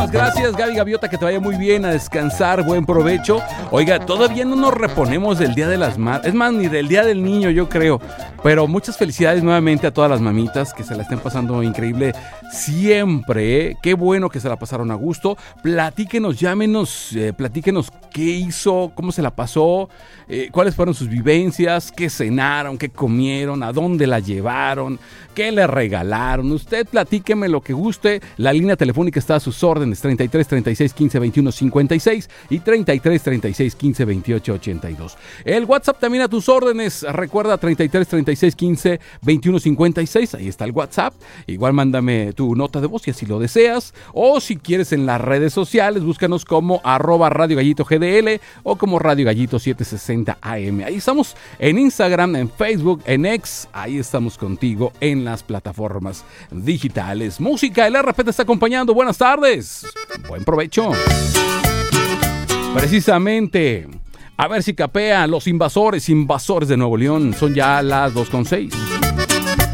Gracias, Gaby Gaviota, que te vaya muy bien, a descansar, buen provecho. Oiga, todavía no nos reponemos del Día de las Madres, es más, ni del Día del Niño, yo creo. Pero muchas felicidades nuevamente a todas las mamitas que se la estén pasando increíble siempre, ¿eh? Qué bueno que se la pasaron a gusto. Platíquenos, llámenos, platíquenos qué hizo, cómo se la pasó, cuáles fueron sus vivencias, qué cenaron, qué comieron, a dónde la llevaron, qué le regalaron. Usted platíqueme lo que guste. La línea telefónica está a sus órdenes, 33 36 15 21 56 y 33 36 15 28 82. El WhatsApp también a tus órdenes. Recuerda, 33 36 15 21 56. Ahí está el WhatsApp. Igual mándame tu nota de voz si así lo deseas. O si quieres en las redes sociales, búscanos como @Radio Gallito GDL o como Radio Gallito 760 AM. Ahí estamos en Instagram, en Facebook, en X. Ahí estamos contigo en las plataformas digitales. Música, el RP te está acompañando. Buenas tardes. Buen provecho. Precisamente, a ver si capea los invasores de Nuevo León. Son ya las 2:06.